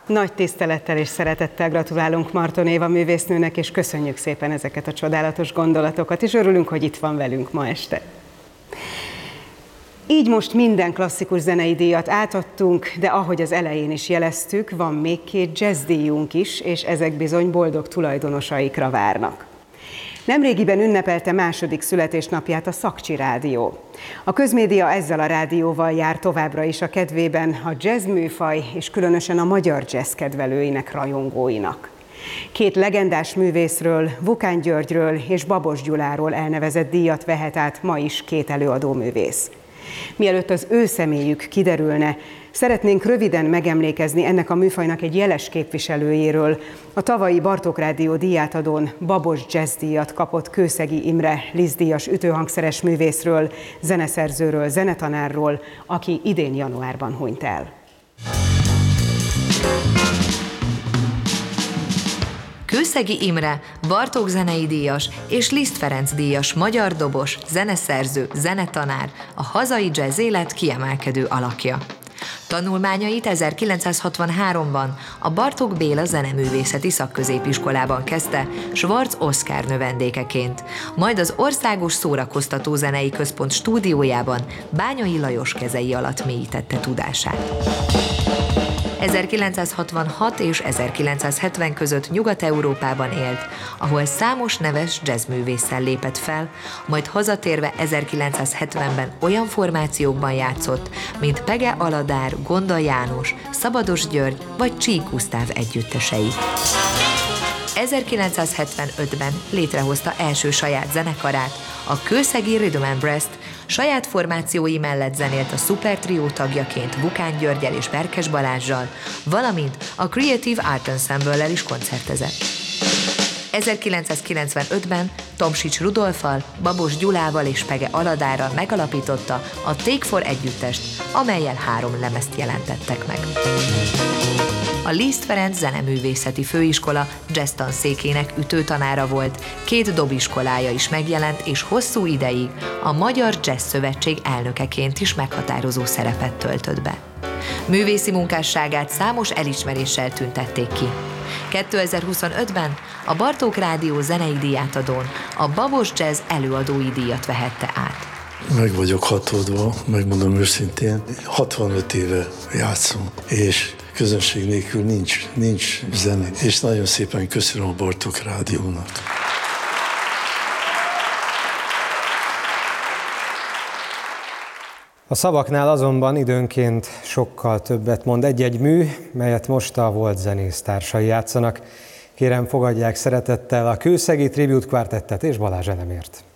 Nagy tisztelettel és szeretettel gratulálunk Marton Éva művésznőnek, és köszönjük szépen ezeket a csodálatos gondolatokat, és örülünk, hogy itt van velünk ma este. Így most minden klasszikus zenei díjat átadtunk, de ahogy az elején is jeleztük, van még 2 jazzdíjunk is, és ezek bizony boldog tulajdonosaikra várnak. Nemrégiben ünnepelte második születésnapját a Szakcsi Rádió. A közmédia ezzel a rádióval jár továbbra is a kedvében a jazz műfaj, és különösen a magyar jazz kedvelőinek, rajongóinak. 2 legendás művészről, Vukán Györgyről és Babos Gyuláról elnevezett díjat vehet át ma is 2 előadóművész. Mielőtt az ő személyük kiderülne, szeretnénk röviden megemlékezni ennek a műfajnak egy jeles képviselőjéről. A tavalyi Bartók Rádió díjátadón Babos Jazz díjat kapott Kőszegi Imre Liszt-díjas ütőhangszeres művészről, zeneszerzőről, zenetanárról, aki idén januárban hunyt el. Kőszegi Imre, Bartók zenei díjas és Liszt Ferenc díjas magyar dobos, zeneszerző, zenetanár, a hazai jazz élet kiemelkedő alakja. Tanulmányait 1963-ban a Bartók Béla Zeneművészeti Szakközépiskolában kezdte, Schwarz Oszkár növendékeként, majd az Országos Szórakoztató Zenei Központ stúdiójában Bányai Lajos kezei alatt mélyítette tudását. 1966 és 1970 között Nyugat-Európában élt, ahol számos neves jazzművésszel lépett fel, majd hazatérve 1970-ben olyan formációkban játszott, mint Pege Aladár, Gonda János, Szabados György vagy Csík Gusztáv együttesei. 1975-ben létrehozta első saját zenekarát, a Kőszegi Rhythm and Brass-t, saját formációi mellett zenélt a Super Trio tagjaként Vukán Györggyel és Berkes Balázssal, valamint a Creative Art Ensemble-lel is koncertezett. 1995-ben Tomsics Rudolffal, Babos Gyulával és Pege Aladárral megalapította a Take For együttest, amellyel 3 lemezt jelentettek meg. A Liszt Ferenc Zeneművészeti Főiskola jazz tanszékének ütőtanára volt, 2 dobiskolája is megjelent, és hosszú ideig a Magyar Jazz Szövetség elnökeként is meghatározó szerepet töltött be. Művészi munkásságát számos elismeréssel tüntették ki. 2025-ben a Bartók Rádió zenei díjátadón a Babos Jazz előadói díjat vehette át. Meg vagyok hatódva, megmondom őszintén, 65 éve játszom, és közönség nélkül nincs zene, és nagyon szépen köszönöm a Bartók Rádiónak. A szavaknál azonban időnként sokkal többet mond egy-egy mű, melyet most a volt zenésztársai játszanak. Kérem, fogadják szeretettel a Kőszegi Tribute Quartettet és Balázs Elemért.